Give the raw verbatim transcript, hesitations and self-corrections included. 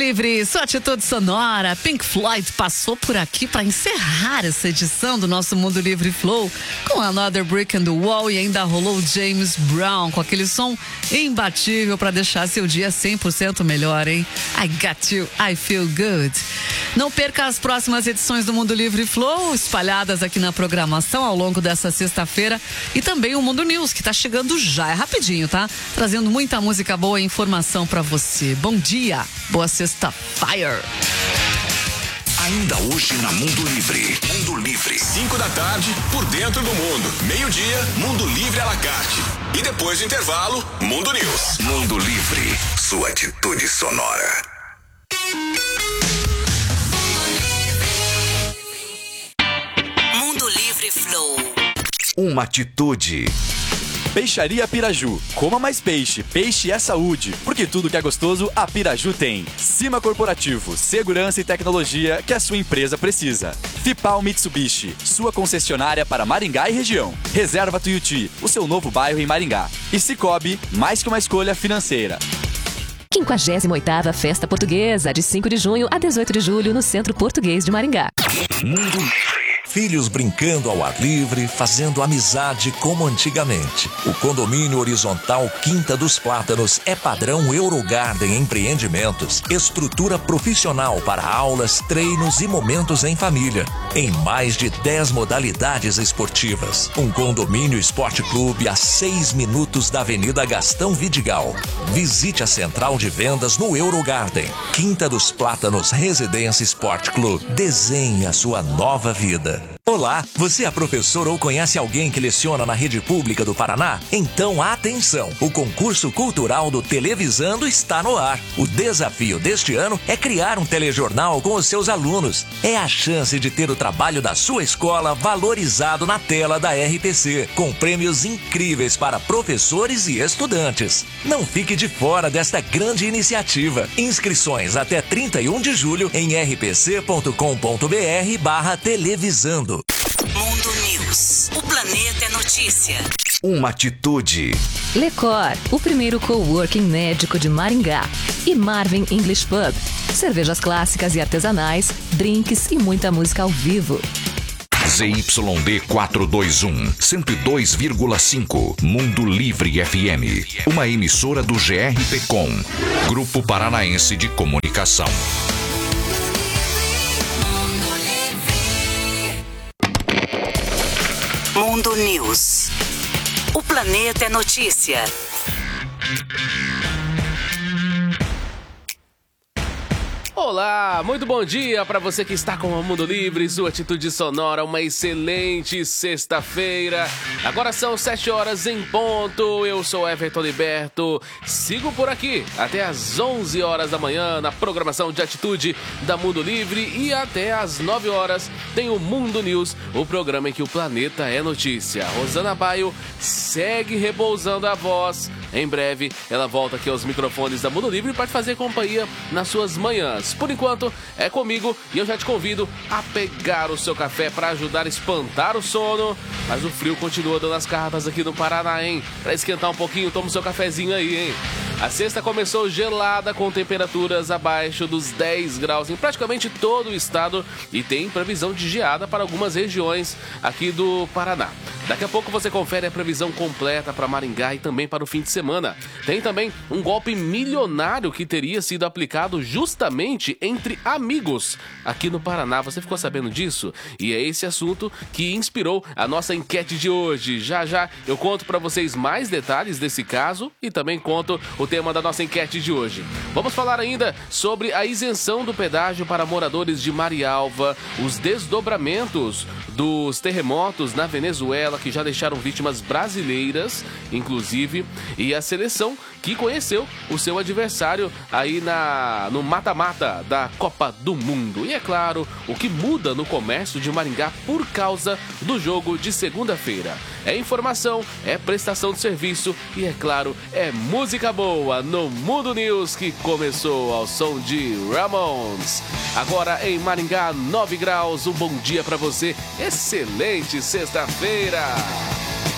Livre, sua atitude sonora. Pink Floyd passou por aqui para encerrar essa edição do nosso Mundo Livre Flow com Another Brick in the Wall, e ainda rolou James Brown com aquele som imbatível para deixar seu dia cem por cento melhor, hein? I got you, I feel good. Não perca as próximas edições do Mundo Livre Flow, espalhadas aqui na programação ao longo dessa sexta-feira, e também o Mundo News, que tá chegando já, é rapidinho, tá? Trazendo muita música boa e informação para você. Bom dia, boa sexta, fire! Ainda hoje na Mundo Livre. Mundo Livre. Cinco da tarde, por dentro do mundo. Meio-dia, Mundo Livre à la carte. E depois do intervalo, Mundo News. Mundo Livre, sua atitude sonora. Mundo Livre Flow. Uma atitude. Peixaria Piraju. Coma mais peixe. Peixe é saúde. Porque tudo que é gostoso, a Piraju tem. Cima Corporativo. Segurança e tecnologia que a sua empresa precisa. Fipal Mitsubishi. Sua concessionária para Maringá e região. Reserva Tuiuti. O seu novo bairro em Maringá. E Cicobi. Mais que uma escolha financeira. quinquagésima oitava Festa Portuguesa, de cinco de junho a dezoito de julho, no Centro Português de Maringá. Mundo Livre. Filhos brincando ao ar livre, fazendo amizade como antigamente. O condomínio horizontal Quinta dos Plátanos é padrão Eurogarden Empreendimentos. Estrutura profissional para aulas, treinos e momentos em família. Em mais de dez modalidades esportivas. Um condomínio esporte clube a seis minutos da Avenida Gastão Vidigal. Visite a central de vendas no Eurogarden. Quinta dos Plátanos Residência Sport Club. Desenhe a sua nova vida. Olá, você é professor ou conhece alguém que leciona na rede pública do Paraná? Então atenção, o concurso cultural do Televisando está no ar. O desafio deste ano é criar um telejornal com os seus alunos. É a chance de ter o trabalho da sua escola valorizado na tela da R P C, com prêmios incríveis para professores e estudantes. Não fique de fora desta grande iniciativa. Inscrições até trinta e um de julho em r p c ponto com ponto b r barra televisando. Mundo News. O planeta é notícia. Uma atitude. Lecor, o primeiro coworking médico de Maringá. E Marvin English Pub. Cervejas clássicas e artesanais, drinks e muita música ao vivo. Z Y D quatrocentos e vinte e um, cento e dois vírgula cinco. Mundo Livre F M. Uma emissora do G R P Com. Grupo Paranaense de Comunicação. Mundo News. O planeta é notícia. Olá, muito bom dia para você que está com o Mundo Livre, sua atitude sonora, uma excelente sexta-feira. Agora são sete horas em ponto, eu sou Everton Liberto, sigo por aqui até às onze horas da manhã na programação de atitude da Mundo Livre, e até às nove horas tem o Mundo News, o programa em que o planeta é notícia. Rosana Baio segue repousando a voz. Em breve ela volta aqui aos microfones da Mundo Livre para te fazer companhia nas suas manhãs. Por enquanto, é comigo e eu já te convido a pegar o seu café para ajudar a espantar o sono. Mas o frio continua dando as cartas aqui no Paraná, hein? Para esquentar um pouquinho, toma o seu cafezinho aí, hein? A sexta começou gelada, com temperaturas abaixo dos dez graus em praticamente todo o estado, e tem previsão de geada para algumas regiões aqui do Paraná. Daqui a pouco você confere a previsão completa para Maringá e também para o fim de semana. Tem também um golpe milionário que teria sido aplicado justamente entre amigos aqui no Paraná. Você ficou sabendo disso? E é esse assunto que inspirou a nossa enquete de hoje. Já já eu conto para vocês mais detalhes desse caso e também conto o tema da nossa enquete de hoje. Vamos falar ainda sobre a isenção do pedágio para moradores de Marialva, os desdobramentos dos terremotos na Venezuela, que já deixaram vítimas brasileiras, inclusive, e a seleção que conheceu o seu adversário aí na, no mata-mata da Copa do Mundo. E é claro, o que muda no comércio de Maringá por causa do jogo de segunda-feira. É informação, é prestação de serviço e, é claro, é música boa no Mundo News, que começou ao som de Ramones. Agora em Maringá, nove graus, um bom dia pra você. Excelente sexta-feira!